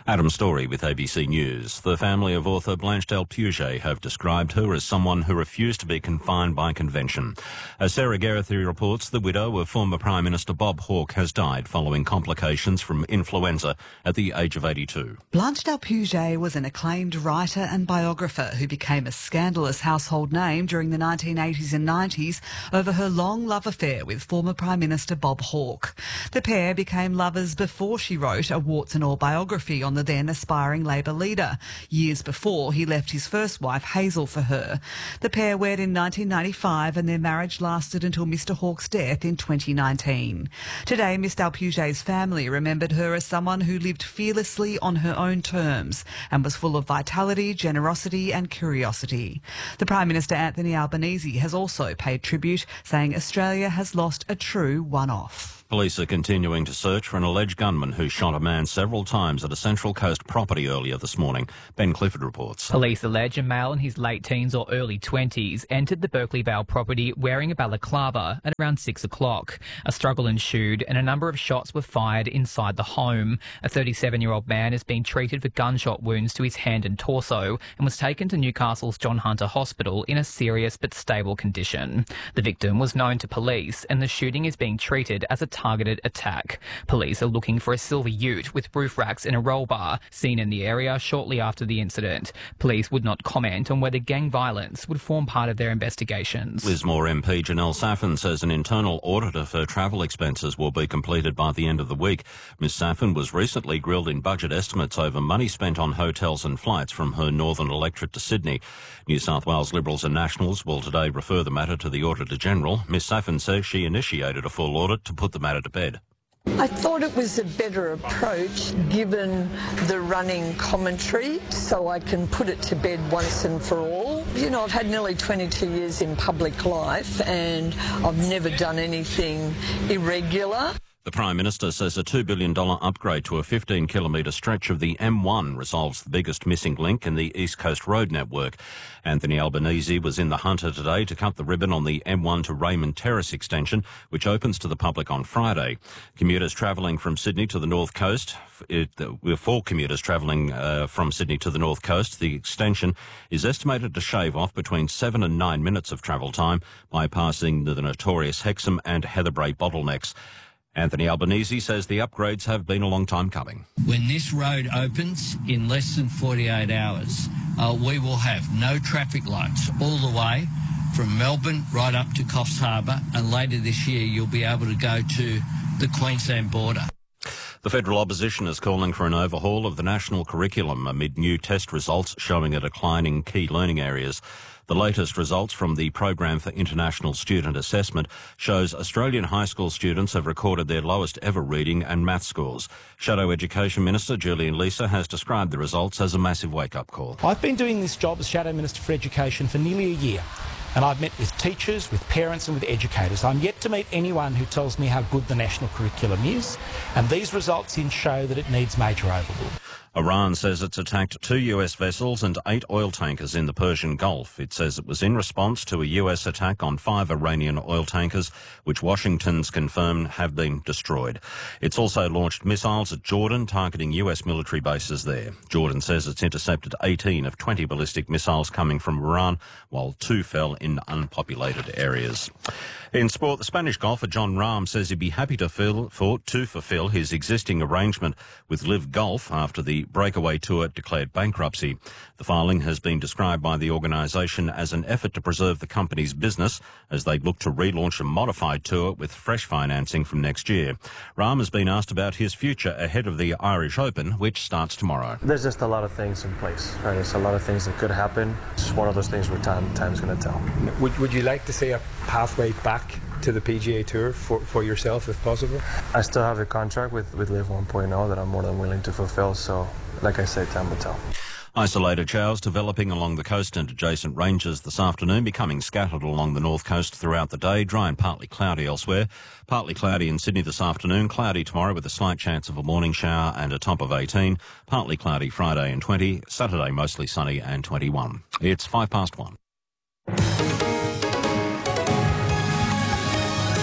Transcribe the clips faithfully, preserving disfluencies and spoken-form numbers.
Adam Story with A B C News. The family of author Blanche Del Puget have described her as someone who refused to be confined by convention. As Sarah Geraghty reports, the widow of former Prime Minister Bob Hawke has died following complications from influenza at the age of eighty-two. Blanche Del Puget was an acclaimed writer and biographer who became a scandalous household name during the nineteen eighties and nineties over her long love affair with former Prime Minister Bob Hawke. The pair became lovers before she wrote a warts and all biography on the then aspiring Labor leader, years before he left his first wife Hazel for her. The pair wed in nineteen ninety-five and their marriage lasted until Mr Hawke's death in twenty nineteen. Today, Miss Del Puget's family remembered her as someone who lived fearlessly on her own terms and was full of vitality, generosity and curiosity. The Prime Minister Anthony Albanese has also paid tribute, saying Australia has lost a true one-off. Police are continuing to search for an alleged gunman who shot a man several times at a Central Coast property earlier this morning. Ben Clifford reports. Police allege a male in his late teens or early twenties entered the Berkeley Vale property wearing a balaclava at around six o'clock. A struggle ensued and a number of shots were fired inside the home. A thirty-seven-year-old man is being treated for gunshot wounds to his hand and torso and was taken to Newcastle's John Hunter Hospital in a serious but stable condition. The victim was known to police and the shooting is being treated as a targeted attack. Police are looking for a silver ute with roof racks and a roll bar seen in the area shortly after the incident. Police would not comment on whether gang violence would form part of their investigations. Lismore M P Janelle Saffin says an internal audit of her travel expenses will be completed by the end of the week. Ms Saffin was recently grilled in budget estimates over money spent on hotels and flights from her Northern Electorate to Sydney. New South Wales Liberals and Nationals will today refer the matter to the Auditor-General. Ms Saffin says she initiated a full audit to put the matter to bed. I thought it was a better approach given the running commentary, so I can put it to bed once and for all. You know, I've had nearly twenty-two years in public life and I've never done anything irregular. The Prime Minister says a two billion dollars upgrade to a fifteen kilometre stretch of the M one resolves the biggest missing link in the East Coast road network. Anthony Albanese was in the Hunter today to cut the ribbon on the M one to Raymond Terrace extension, which opens to the public on Friday. Commuters travelling from Sydney to the North Coast, it, for commuters travelling uh, from Sydney to the North Coast, the extension is estimated to shave off between seven and nine minutes of travel time, bypassing the notorious Hexham and Heatherbrae bottlenecks. Anthony Albanese says the upgrades have been a long time coming. When this road opens in less than forty-eight hours, uh, we will have no traffic lights all the way from Melbourne right up to Coffs Harbour, and later this year you'll be able to go to the Queensland border. The federal opposition is calling for an overhaul of the national curriculum amid new test results showing a decline in key learning areas. The latest results from the Program for International Student Assessment shows Australian high school students have recorded their lowest ever reading and math scores. Shadow Education Minister Julian Leeser has described the results as a massive wake-up call. I've been doing this job as Shadow Minister for Education for nearly a year, and I've met with teachers, with parents and with educators. I'm yet to meet anyone who tells me how good the national curriculum is, and these results in show that it needs major overhaul. Iran says it's attacked two U S vessels and eight oil tankers in the Persian Gulf. It says it was in response to a U S attack on five Iranian oil tankers, which Washington's confirmed have been destroyed. It's also launched missiles at Jordan, targeting U S military bases there. Jordan says it's intercepted eighteen of twenty ballistic missiles coming from Iran, while two fell in unpopulated areas. In sport, the Spanish golfer Jon Rahm says he'd be happy to, fill, for, to fulfil his existing arrangement with Live Golf after the Breakaway Tour declared bankruptcy. The filing has been described by the organisation as an effort to preserve the company's business as they look to relaunch a modified tour with fresh financing from next year. Rahm has been asked about his future ahead of the Irish Open, which starts tomorrow. There's just a lot of things in place. Right? There's a lot of things that could happen. It's just one of those things where time time's going to tell. Would, would you like to see a pathway back to the P G A Tour for, for yourself, if possible? I still have a contract with, with Live one point oh that I'm more than willing to fulfill, so like I say, time will tell. Isolated showers developing along the coast and adjacent ranges this afternoon, becoming scattered along the north coast throughout the day. Dry and partly cloudy elsewhere. Partly cloudy in Sydney this afternoon. Cloudy tomorrow with a slight chance of a morning shower and a top of eighteen. Partly cloudy Friday and twenty. Saturday mostly sunny and twenty-one. It's five past one.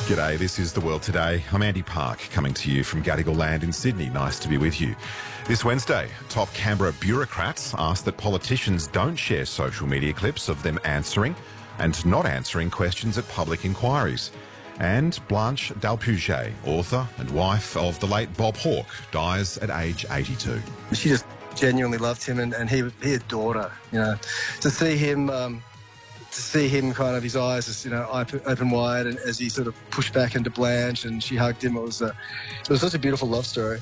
G'day, this is The World Today. I'm Andy Park, coming to you from Gadigal Land in Sydney. Nice to be with you. This Wednesday, top Canberra bureaucrats asked that politicians don't share social media clips of them answering and not answering questions at public inquiries. And Blanche Dalpuget, author and wife of the late Bob Hawke, dies at age eighty-two. She just genuinely loved him, and, and he, he adored her. You know, to see him... Um, To see him kind of, his eyes just, you know, open, open wide, and as he sort of pushed back into Blanche and she hugged him, it was, a, it was such a beautiful love story.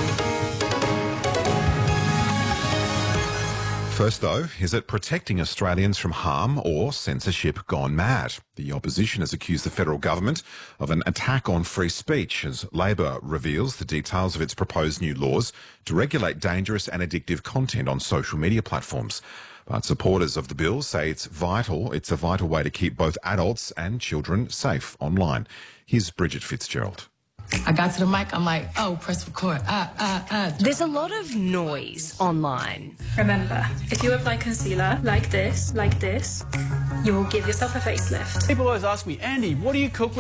First, though, is it protecting Australians from harm or censorship gone mad? The opposition has accused the federal government of an attack on free speech as Labor reveals the details of its proposed new laws to regulate dangerous and addictive content on social media platforms. But supporters of the bill say it's vital, it's a vital way to keep both adults and children safe online. Here's Bridget Fitzgerald. I got to the mic, I'm like, oh, press record, ah, ah, ah. There's a lot of noise online. Remember, if you apply concealer like this, like this, you will give yourself a facelift. People always ask me, Andy, what do you cook with?